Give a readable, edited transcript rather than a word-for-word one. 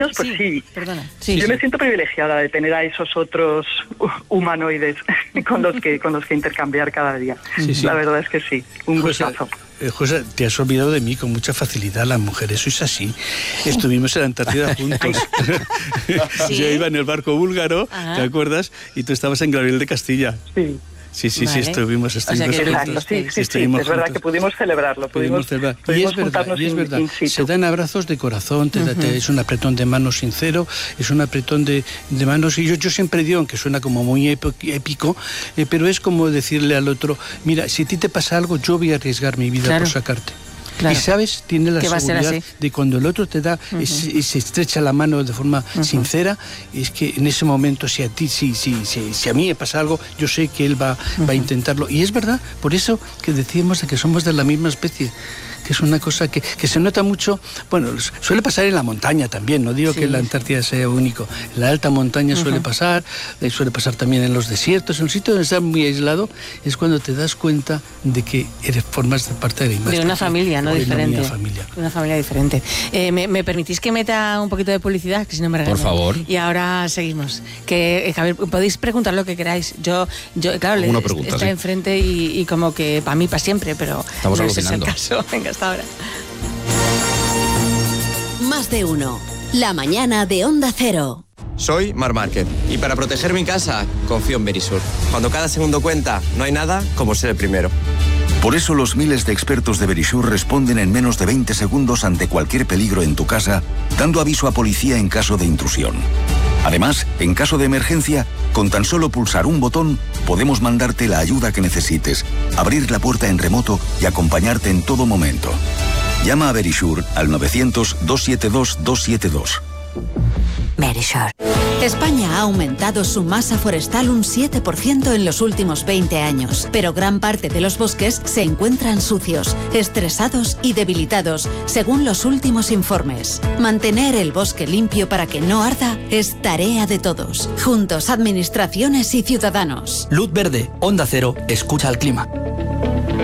Pues sí. Perdona. Yo me siento privilegiada de tener a esos otros humanoides con los que intercambiar cada día. La verdad es que sí, un gustazo. José, te has olvidado de mí con mucha facilidad. Las mujeres sois así. Estuvimos en la Antártida juntos. Yo iba en el barco búlgaro, ¿te acuerdas? Y tú estabas en Gabriel de Castilla. Sí, estuvimos es verdad que pudimos celebrarlo. Y es verdad, se dan abrazos de corazón, es un apretón de manos sincero, es un apretón de manos, y yo siempre digo, aunque suena como muy épico, pero es como decirle al otro, mira, si a ti te pasa algo, yo voy a arriesgar mi vida por sacarte. Claro. Y sabes, tiene la seguridad de cuando el otro te da y se estrecha la mano de forma sincera, es que en ese momento, si a mí me pasa algo, yo sé que él va a intentarlo. Y es verdad, por eso que decíamos de que somos de la misma especie, que es una cosa que se nota mucho. Bueno, suele pasar en la montaña también, no digo que en la Antártida sea único. En la alta montaña suele pasar también en los desiertos. En un sitio donde estás muy aislado es cuando te das cuenta de que formas parte de una familia, ¿no? Diferente. Una familia diferente. ¿Me permitís que meta un poquito de publicidad? Que si no me regañan. Por favor. Y ahora seguimos. Que a ver, podéis preguntar lo que queráis. Yo claro, está enfrente y como que para mí para siempre, pero estamos no alucinando. Es el caso. Venga, hasta ahora. Más de uno. La mañana de Onda Cero. Soy Mar Márquez y para proteger mi casa confío en Verisur. Cuando cada segundo cuenta, no hay nada como ser el primero. Por eso los miles de expertos de Verisur responden en menos de 20 segundos ante cualquier peligro en tu casa, dando aviso a policía en caso de intrusión. Además, en caso de emergencia, con tan solo pulsar un botón, podemos mandarte la ayuda que necesites, abrir la puerta en remoto y acompañarte en todo momento. Llama a Verisur al 900-272-272. Verisur. España ha aumentado su masa forestal un 7% en los últimos 20 años, pero gran parte de los bosques se encuentran sucios, estresados y debilitados, según los últimos informes. Mantener el bosque limpio para que no arda es tarea de todos. Juntos, administraciones y ciudadanos. Luz verde, Onda Cero, escucha al clima.